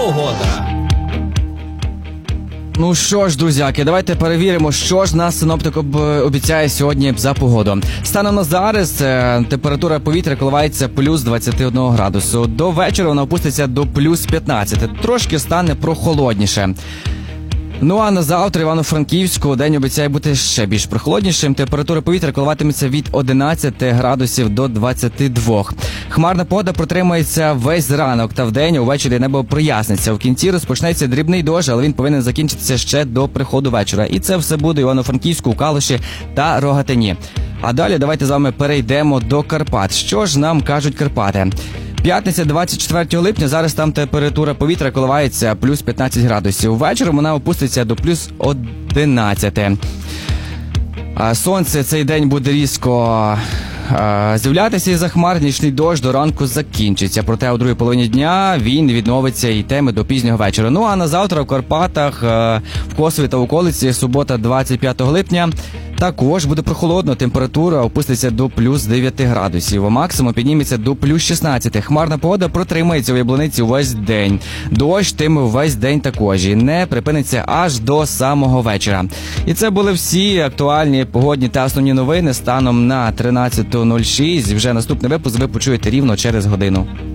погода. Ну що ж, друзяки, давайте перевіримо, що ж нас синоптик обіцяє сьогодні за погоду. Станом на зараз температура повітря коливається плюс 21 градусу. До вечора вона опуститься до плюс 15. Трошки стане прохолодніше. Ну а на завтра Івано-Франківську день обіцяє бути ще більш прохолоднішим. Температура повітря коливатиметься від 11 градусів до 22. Хмарна погода протримається весь ранок та вдень, увечері небо проясниться. В кінці розпочнеться дрібний дощ, але він повинен закінчитися ще до приходу вечора. І це все буде в Івано-Франківську, у Калуші та Рогатині. А далі давайте з вами перейдемо до Карпат. Що ж нам кажуть Карпати? П'ятниця, 24 липня, зараз там температура повітря коливається плюс 15 градусів. Ввечері вона опуститься до плюс 11. Сонце цей день буде різко з'являтися із-за хмар, нічний дощ до ранку закінчиться. Проте у другій половині дня він відновиться і теми до пізнього вечора. Ну а на завтра в Карпатах, в Косові та в околиці, субота, 25 липня, також буде прохолодно, температура опуститься до плюс 9 градусів, а максимум підніметься до плюс 16. Хмарна погода протримається у Яблуниці увесь день. Дощ тиме увесь день також і не припиниться аж до самого вечора. І це були всі актуальні погодні та основні новини станом на 13:06. Вже наступний випуск ви почуєте рівно через годину.